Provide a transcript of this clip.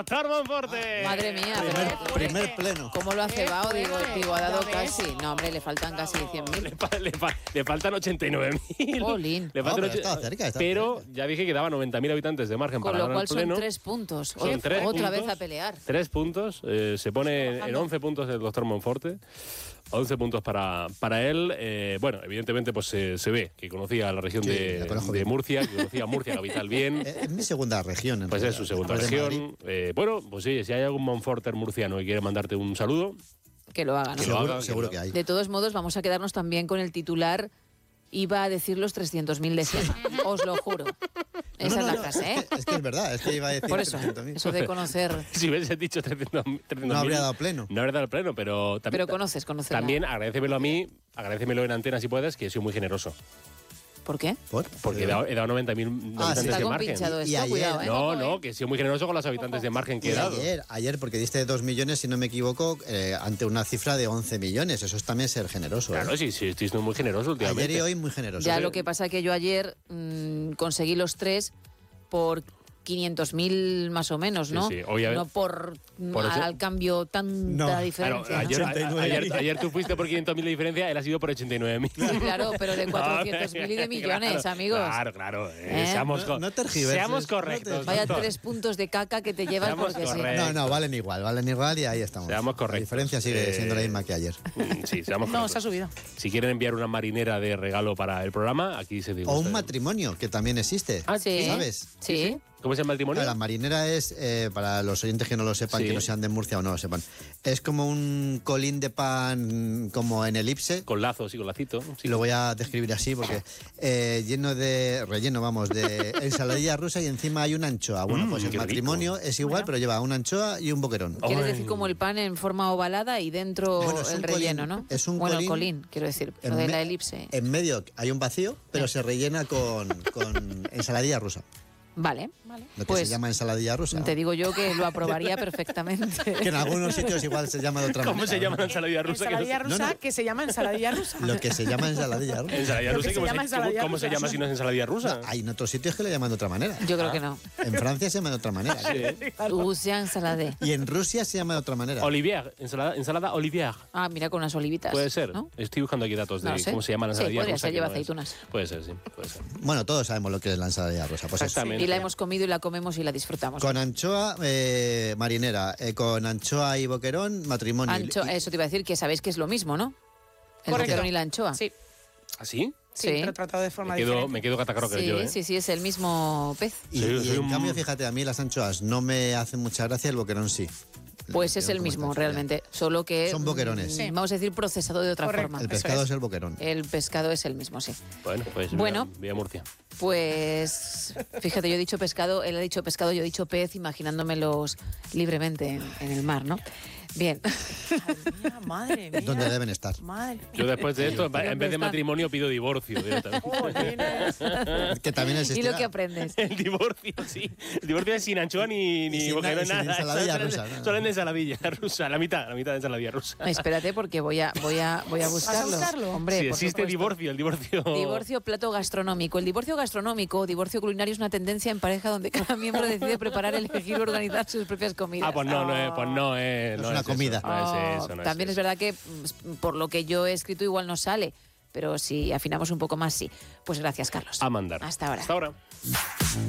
Doctor Monforte. Madre mía, Primer pleno. ¿cómo lo ha cebado? Digo, ha dado casi. No, hombre, le faltan casi 100.000. Le faltan 89.000. Jolín. Le faltan pero estaba cerca, pero ya dije que daba 90.000 habitantes de margen Con para lo ganar cual el pleno. son 3 puntos. Son 3 Otra puntos. vez a pelear. 3 puntos. Se pone en 11 puntos el doctor Monforte. 11 puntos para él. Bueno, evidentemente pues se ve que conocía la región Sí, la conozco de bien. Murcia, que conocía Murcia capital bien. Es mi segunda región. Pues es su segunda después de región. Bueno, pues sí, si hay algún Monforter murciano que quiere mandarte un saludo, Que lo hagan. Que ¿no? lo Madrid. haga, Seguro que que lo- hay. De todos modos, vamos a quedarnos también con el titular. Iba a decir los 300.000 de Sema. Os lo juro. Esa es la frase, ¿eh? Es que es verdad, es que iba a decir Por eso, 300.000. eso de conocer. si hubiese dicho 300.000, No habría dado pleno. No habría dado pleno, pero también, Pero conoces también agradécemelo a mí, agradécemelo en antena si puedes, que soy muy generoso. ¿Por qué? Porque he dado 90.000 habitantes Está de margen. compinchado Y esto, ayer- cuidado, ¿eh? No, que he sido muy generoso con los habitantes de margen que Y he dado. ayer, porque diste 2 millones, si no me equivoco, ante una cifra de 11 millones. Eso es también ser generoso. Claro, ¿eh? sí, estoy siendo muy generoso últimamente. Ayer y hoy muy generoso. Ya lo que pasa que yo ayer conseguí los 3 por 500.000 más o menos, ¿no? Sí, obviamente. No por eso- al cambio tanta No. Claro, diferencia. ¿no? ayer tú fuiste por 500.000 de diferencia, él ha sido por 89.000. Sí, claro, pero de 400.000 y de millones, amigos. Claro. ¿Eh? No tergiverses, Seamos no te- correctos. Vaya doctor. 3 puntos de caca que te llevas Seamos porque sí. correctos. No, valen igual y ahí estamos. Seamos correctos. La diferencia sigue siendo la misma que ayer. Sí, seamos No, correctos. se ha subido. Si quieren enviar una marinera de regalo para el programa, aquí se dice. O un matrimonio, que también existe. Ah, Sí. ¿Sabes? Sí. ¿Cómo se llama el matrimonio? La marinera es, para los oyentes que no lo sepan, Sí. que no sean de Murcia o no lo sepan, es como un colín de pan como en elipse. Con lazos y con lacito. Y lo voy a describir así porque relleno, de ensaladilla rusa y encima hay una anchoa. Bueno, pues el qué rico. matrimonio es igual, pero lleva una anchoa y un boquerón. Quieres Ay. decir como el pan en forma ovalada y dentro Bueno, es el un relleno, colín, ¿no? es un bueno, colín. el colín, quiero decir, lo En de me- la elipse. En medio hay un vacío, pero se rellena con ensaladilla rusa. Vale. Lo que Pues, se llama ensaladilla rusa. Te digo yo que lo aprobaría perfectamente. Que en algunos sitios igual se llama de otra ¿Cómo manera. se llama la ¿no? ensaladilla rusa? Ensaladilla Que rusa No. que se llama ensaladilla rusa. Lo que se llama ensaladilla rusa. Ensaladilla Lo rusa, que se ¿cómo llama ensaladilla ¿cómo se rusa. llama si no es ensaladilla rusa? Hay en otros sitios que le llaman de otra manera. Yo creo que no. En Francia se llama de otra manera. Rusia ensaladé. Y en Rusia se llama de otra manera. Olivier, ensalada Olivier. Ah, mira, con unas olivitas. Puede ser. ¿no? Estoy buscando aquí datos de No lo sé. cómo se llama la Sí, ensaladilla podría rusa. ser, que lleva no es. aceitunas. Puede ser, sí. Puede ser. Bueno, todos sabemos lo que es la ensaladilla rusa. Pues eso. Exactamente. Y la hemos comido y la comemos y la disfrutamos. Con anchoa marinera, con anchoa y boquerón, matrimonio. Eso te iba a decir que sabéis que es lo mismo, ¿no? El Correcto. boquerón y la anchoa. Sí, ¿Así? sí, Sí. pero tratado de forma Me diferente. quedo catacroker Sí, yo, ¿eh? sí, es el mismo pez. Y, Soy en un- cambio, fíjate, a mí las anchoas no me hacen mucha gracia, el boquerón sí. Pues es boquerón, el ¿cómo mismo, estás? realmente. Solo que. Son boquerones. Sí. Vamos a decir procesado de otra Correcto. forma. El Eso pescado es. es el boquerón. El pescado es el mismo, sí. Bueno, pues Bueno. voy a Murcia. Pues fíjate, yo he dicho pescado, él ha dicho pescado, yo he dicho pez, imaginándomelos libremente en el mar, ¿no? Bien. Madre mía. Donde deben estar. Madre Yo después de esto, ¿Dónde en vez de está? matrimonio, pido divorcio directamente. mía. Que también Y existirá. lo que aprendes. El divorcio, sí. El divorcio es sin anchoa ni sin boquerón, sin nada. ensaladilla Solo rusa, nada. Solo en ensaladilla rusa, la mitad de ensaladilla rusa. Espérate porque voy a buscarlo. buscarlo? Hombre, Si por existe supuesto. el divorcio. Divorcio plato gastronómico. El divorcio gastronómico o divorcio culinario es una tendencia en pareja donde cada miembro decide preparar, elegir o organizar sus propias comidas. Ah, pues no es. Es una comida. Eso, no es eso, no También es eso. verdad que por lo que yo he escrito igual no sale, pero si afinamos un poco más sí. Pues gracias, Carlos. A mandar. Hasta ahora. Hasta ahora.